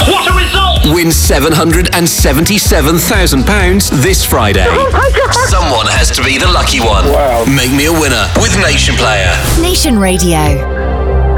What a result! Win £777,000 this Friday. Oh my God! Someone has to be the lucky one. Wow. Make me a winner with Nation Player. Nation Radio.